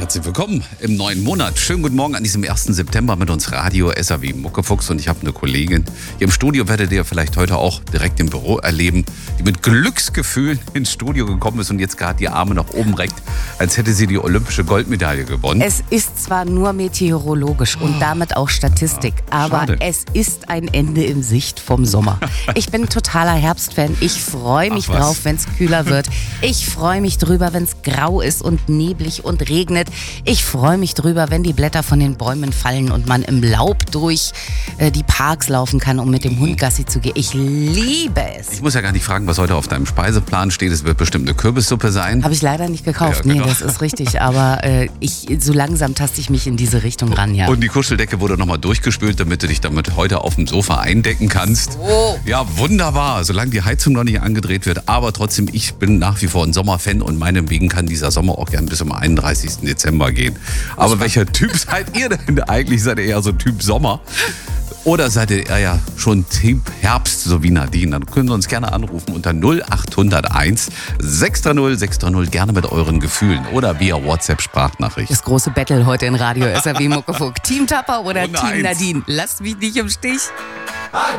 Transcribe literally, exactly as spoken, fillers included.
Herzlich willkommen im neuen Monat. Schönen guten Morgen an diesem ersten September mit uns Radio S R W Muckefuchs. Und ich habe eine Kollegin hier im Studio, werdet ihr vielleicht heute auch direkt im Büro erleben, die mit Glücksgefühlen ins Studio gekommen ist und jetzt gerade die Arme nach oben reckt, als hätte sie die olympische Goldmedaille gewonnen. Es ist zwar nur meteorologisch und damit auch Statistik, Ja, aber schade. es ist ein Ende in Sicht vom Sommer. Ich bin totaler Herbstfan. Ich freue mich Ach, was. drauf, wenn es kühler wird. Ich freue mich drüber, wenn es grau ist und neblig und regnet. Ich freue mich drüber, wenn die Blätter von den Bäumen fallen und man im Laub durch äh, die Parks laufen kann, um mit dem Hund Gassi zu gehen. Ich liebe es. Ich muss ja gar nicht fragen, was heute auf deinem Speiseplan steht. Es wird bestimmt eine Kürbissuppe sein. Habe ich leider nicht gekauft. Ja, genau. Nee, das ist richtig. Aber äh, ich, so langsam taste ich mich in diese Richtung ran, ja. Und die Kuscheldecke wurde nochmal durchgespült, damit du dich damit heute auf dem Sofa eindecken kannst. Oh. Ja, wunderbar, solange die Heizung noch nicht angedreht wird. Aber trotzdem, ich bin nach wie vor ein Sommerfan und meinetwegen kann dieser Sommer auch gern bis zum einunddreißigsten Dezember gehen. Aber welcher Typ seid ihr denn eigentlich? Seid ihr eher so Typ Sommer? Oder seid ihr eher schon Typ Herbst, so wie Nadine? Dann können Sie uns gerne anrufen unter null acht null eins sechs drei null sechs drei null, gerne mit euren Gefühlen oder via WhatsApp-Sprachnachricht. Das große Battle heute in Radio S R W Muckefuck. Team Tapper oder Runde Team eins. Nadine? Lasst mich nicht im Stich.